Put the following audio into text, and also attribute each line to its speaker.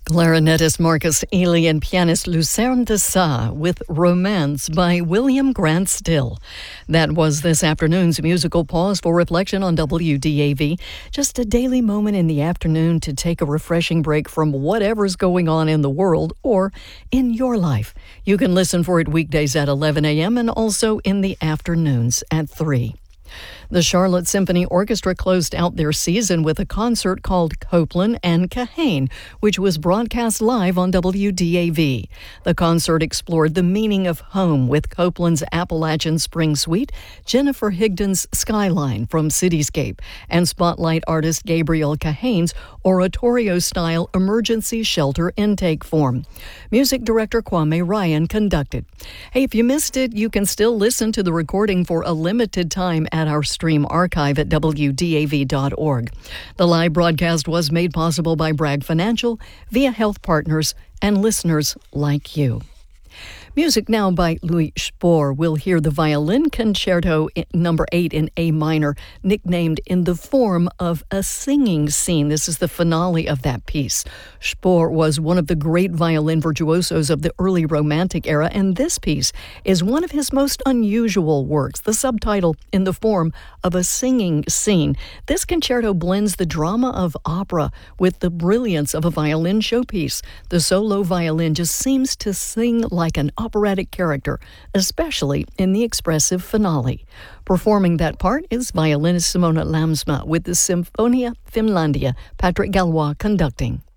Speaker 1: Clarinetist Marcus Ely and pianist Lucerne Dessau with Romance by William Grant Still. That was this afternoon's musical pause for reflection on WDAV. Just a daily moment in the afternoon to take a refreshing break from whatever's going on in the world or in your life. You can listen for it weekdays at 11 a.m. and also in the afternoons at 3. The Charlotte Symphony Orchestra closed out their season with a concert called Copeland and Kahane, which was broadcast live on WDAV. The concert explored the meaning of home with Copeland's Appalachian Spring Suite, Jennifer Higdon's Skyline from Cityscape, and spotlight artist Gabriel Kahane's oratorio-style emergency shelter intake form. Music director Kwame Ryan conducted. Hey, if you missed it, you can still listen to the recording for a limited time at our stream archive at WDAV.org. The live broadcast was made possible by Bragg Financial, Via Health Partners, and listeners like you. Music now by Louis Spohr. We'll hear the Violin Concerto number 8 in A minor, nicknamed In the Form of a Singing Scene. This is the finale of that piece. Spohr was one of the great violin virtuosos of the early Romantic era, and this piece is one of his most unusual works. The subtitle, In the Form of a Singing Scene. This concerto blends the drama of opera with the brilliance of a violin showpiece. The solo violin just seems to sing like an operatic character, especially in the expressive finale. Performing that part is violinist Simona Lamsma with the Sinfonia Finlandia, Patrick Galois conducting.